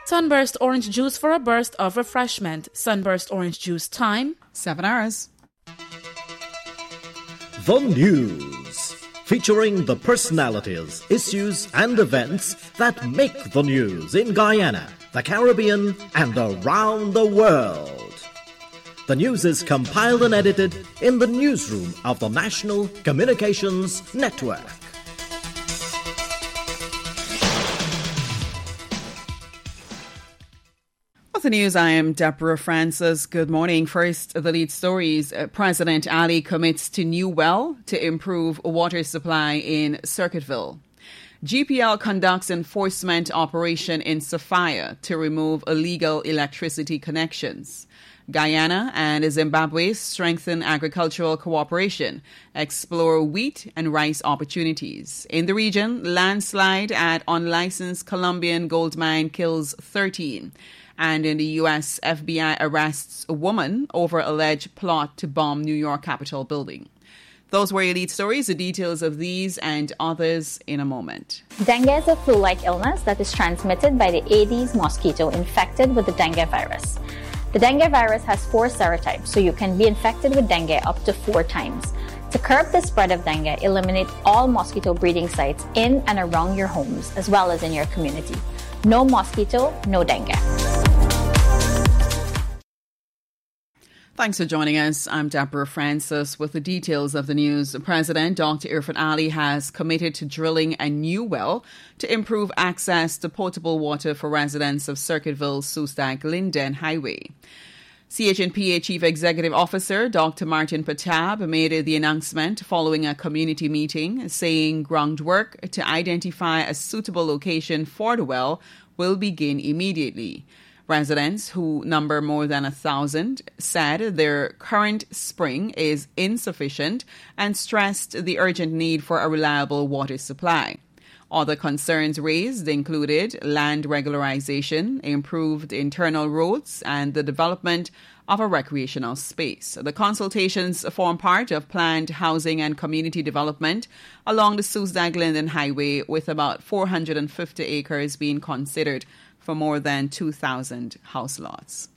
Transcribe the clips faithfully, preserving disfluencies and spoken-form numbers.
Sunburst orange juice for a burst of refreshment. Sunburst orange juice time, seven hours. The News, featuring the personalities, issues and events that make the news in Guyana, the Caribbean and around the world. The news is compiled and edited in the newsroom of the National Communications Network. With the news, I am Deborah Francis. Good morning. First, the lead stories. Uh, President Ali commits to new well to improve water supply in Circuitville. G P L conducts enforcement operation in Sophia to remove illegal electricity connections. Guyana and Zimbabwe strengthen agricultural cooperation, explore wheat and rice opportunities. In the region, landslide at unlicensed Colombian gold mine kills thirteen. And in the U S, F B I arrests a woman over alleged plot to bomb New York Capitol building. Those were your lead stories. The details of these and others in a moment. Dengue is a flu-like illness that is transmitted by the Aedes mosquito infected with the dengue virus. The dengue virus has four serotypes, so you can be infected with dengue up to four times. To curb the spread of dengue, eliminate all mosquito breeding sites in and around your homes, as well as in your community. No mosquito, no dengue. Thanks for joining us. I'm Deborah Francis with the details of the news. President Doctor Irfaan Ali has committed to drilling a new well to improve access to potable water for residents of Circuitville-Sousdag-Linden Highway. C H N P A Chief Executive Officer Doctor Martin Patab made the announcement following a community meeting, saying groundwork to identify a suitable location for the well will begin immediately. Residents, who number more than a thousand, said their current spring is insufficient and stressed the urgent need for a reliable water supply. Other concerns raised included land regularization, improved internal roads, and the development of a recreational space. The consultations form part of planned housing and community development along the Sousdag-Linden Highway, with about four hundred fifty acres being considered for more than two thousand house lots.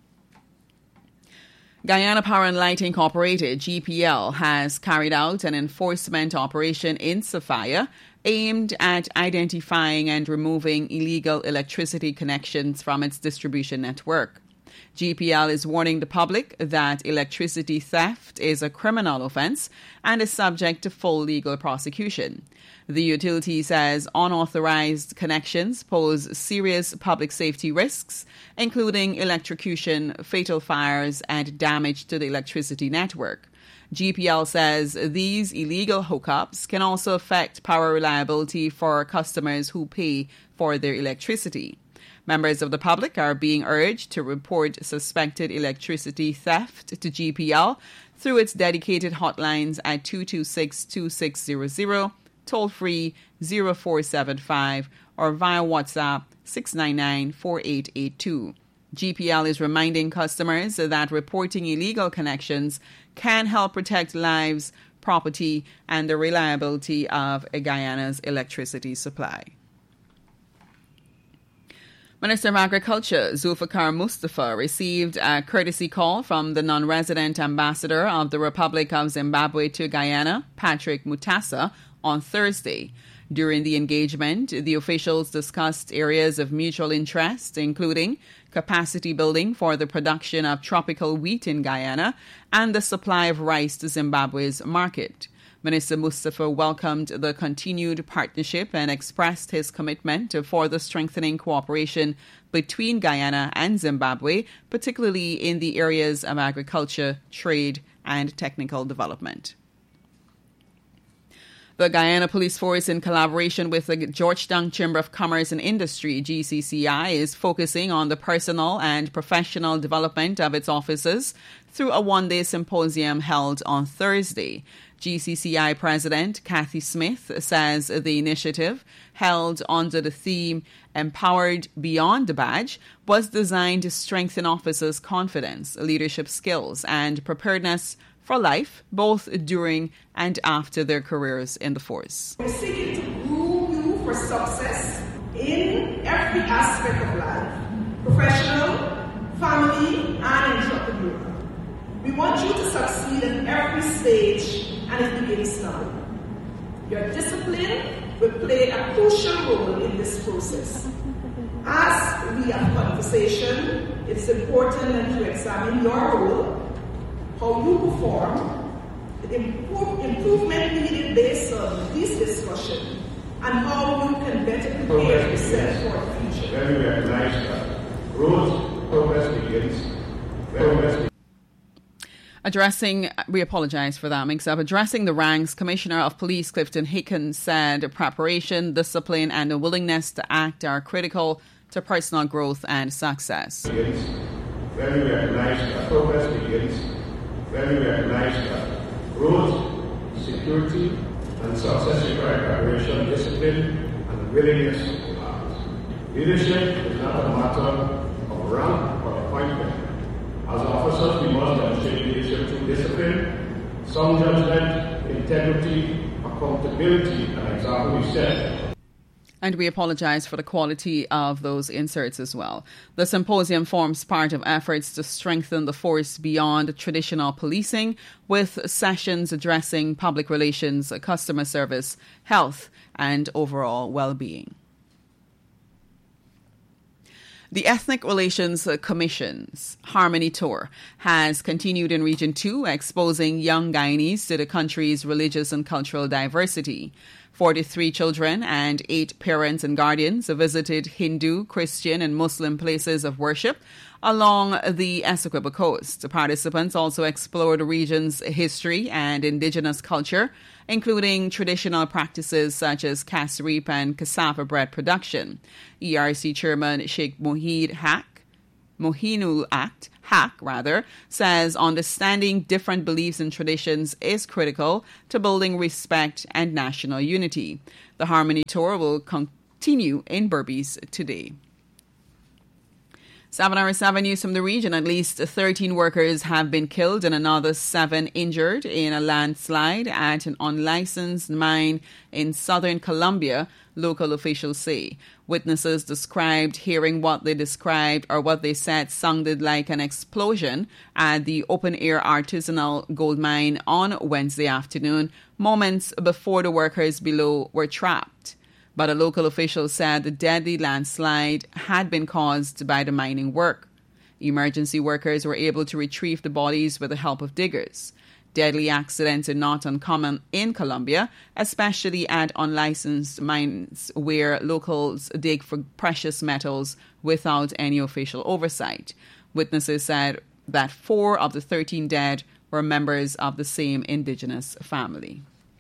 Guyana Power and Light Incorporated, G P L, has carried out an enforcement operation in Sophia aimed at identifying and removing illegal electricity connections from its distribution network. G P L is warning the public that electricity theft is a criminal offense and is subject to full legal prosecution. The utility says unauthorized connections pose serious public safety risks, including electrocution, fatal fires, and damage to the electricity network. G P L says these illegal hookups can also affect power reliability for customers who pay for their electricity. Members of the public are being urged to report suspected electricity theft to G P L through its dedicated hotlines at two two six, two six zero zero, toll-free zero four seven five, or via WhatsApp six nine nine, four eight eight two. G P L is reminding customers that reporting illegal connections can help protect lives, property, and the reliability of Guyana's electricity supply. Minister of Agriculture Zulfikar Mustafa received a courtesy call from the non-resident ambassador of the Republic of Zimbabwe to Guyana, Patrick Mutasa, on Thursday. During the engagement, the officials discussed areas of mutual interest, including capacity building for the production of tropical wheat in Guyana and the supply of rice to Zimbabwe's market. Minister Mustafa welcomed the continued partnership and expressed his commitment for the strengthening cooperation between Guyana and Zimbabwe, particularly in the areas of agriculture, trade, and technical development. The Guyana Police Force, in collaboration with the Georgetown Chamber of Commerce and Industry, G C C I, is focusing on the personal and professional development of its officers through a one-day symposium held on Thursday. G C C I President Kathy Smith says the initiative, held under the theme Empowered Beyond the Badge, was designed to strengthen officers' confidence, leadership skills, and preparedness for life, both during and after their careers in the force. We're seeking to groom you for success in every aspect of life. family, and entrepreneur. We want you to succeed in every stage, and it begins now. Your discipline will play a crucial role in this process. As we have conversation, it's important to examine your role, how you perform, the improve, improvement needed based on this discussion, and how you can better prepare yourself for the future. Then we recognize that growth, progress begins. Progress begins. Addressing, we apologise for that mix-up, addressing the ranks, Commissioner of Police Clifton Hicken said preparation, discipline and a willingness to act are critical to personal growth and success. Begins. Then we recognize that progress begins. Then we recognize that growth, security and success require preparation, discipline and willingness to act. Leadership is not a matter of rank or appointment. As officers, we must demonstrate leadership through discipline, sound judgment, integrity, accountability, and example we set. And we apologise for the quality of those inserts as well. The symposium forms part of efforts to strengthen the force beyond traditional policing, with sessions addressing public relations, customer service, health, and overall well-being. The Ethnic Relations Commission's Harmony Tour has continued in Region two, exposing young Guyanese to the country's religious and cultural diversity. forty-three children and eight parents and guardians visited Hindu, Christian and Muslim places of worship along the Essequibo coast. The participants also explored the region's history and indigenous culture, including traditional practices such as kasreep and cassava bread production. E R C Chairman Sheikh Mohid Haq, Mohinul Act, Haq rather, says understanding different beliefs and traditions is critical to building respect and national unity. The Harmony Tour will continue in Berbice today. seven hour seven news from the region. At least thirteen workers have been killed and another seven injured in a landslide at an unlicensed mine in southern Colombia, local officials say. Witnesses described hearing what they described or what they said sounded like an explosion at the open-air artisanal gold mine on Wednesday afternoon, moments before the workers below were trapped. But a local official said the deadly landslide had been caused by the mining work. Emergency workers were able to retrieve the bodies with the help of diggers. Deadly accidents are not uncommon in Colombia, especially at unlicensed mines where locals dig for precious metals without any official oversight. Witnesses said that four of the thirteen dead were members of the same indigenous family.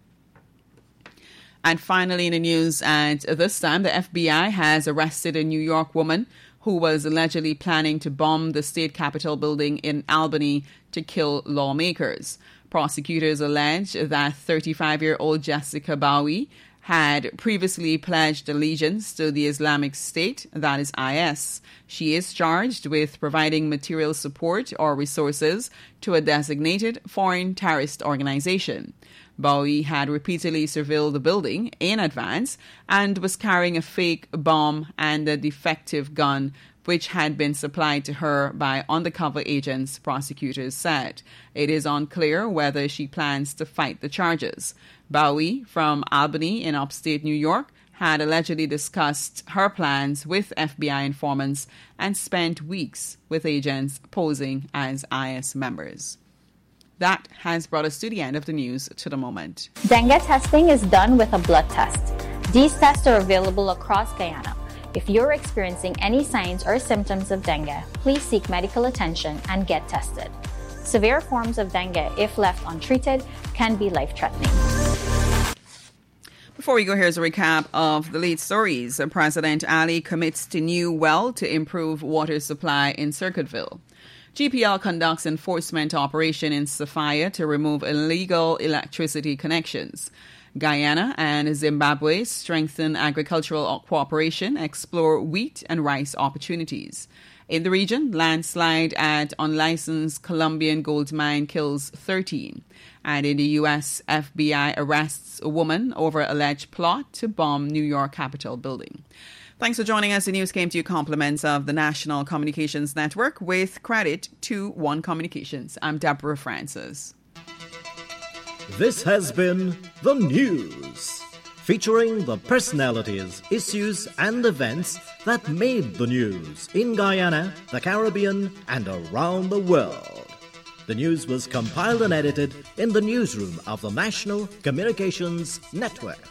And finally in the news, at this time, the F B I has arrested a New York woman who was allegedly planning to bomb the state capitol building in Albany to kill lawmakers. Prosecutors allege that thirty-five-year-old Jessica Bowie had previously pledged allegiance to the Islamic State, that is I S. She is charged with providing material support or resources to a designated foreign terrorist organization. Bowie had repeatedly surveilled the building in advance and was carrying a fake bomb and a defective gun, which had been supplied to her by undercover agents, prosecutors said. It is unclear whether she plans to fight the charges. Bowie, from Albany in upstate New York, had allegedly discussed her plans with F B I informants and spent weeks with agents posing as I S members. That has brought us to the end of the news to the moment. Dengue testing is done with a blood test. These tests are available across Guyana. If you're experiencing any signs or symptoms of dengue, please seek medical attention and get tested. Severe forms of dengue, if left untreated, can be life-threatening. Before we go, here's a recap of the lead stories. President Ali commits to new well to improve water supply in Circuitville. G P L conducts enforcement operation in Sophia to remove illegal electricity connections. Guyana and Zimbabwe strengthen agricultural cooperation, explore wheat and rice opportunities. In the region, landslide at unlicensed Colombian gold mine kills thirteen. And in the U S, F B I arrests a woman over alleged plot to bomb New York Capitol building. Thanks for joining us. The news came to you compliments of the National Communications Network with credit to One Communications. I'm Deborah Francis. This has been The News, featuring the personalities, issues, and events that made the news in Guyana, the Caribbean, and around the world. The news was compiled and edited in the newsroom of the National Communications Network.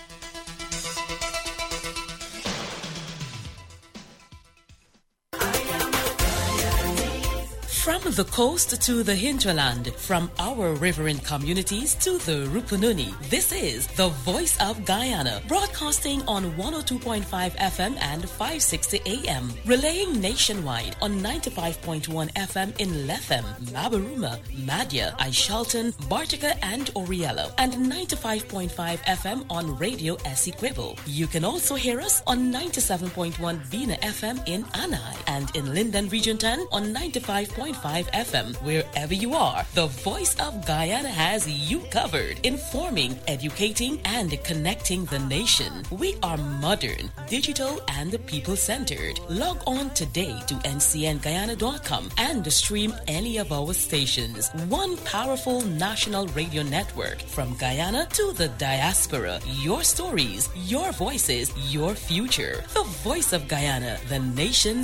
From the coast to the hinterland, from our riverine communities to the Rupununi, this is the Voice of Guyana, broadcasting on one oh two point five F M and five sixty A M, relaying nationwide on ninety-five point one F M in Lethem, Mabaruma, Madya, Aishalton, Bartica, and Oriello, and ninety-five point five F M on Radio Essequibo. You can also hear us on ninety-seven point one Vina F M in Anai, and in Linden Region ten on ninety-five point five F M. Wherever you are, the Voice of Guyana has you covered, informing, educating, and connecting the nation. We are modern, digital, and people-centered. Log on today to N C N Guyana dot com and stream any of our stations. One powerful national radio network from Guyana to the diaspora. Your stories, your voices, your future. The Voice of Guyana, the nation's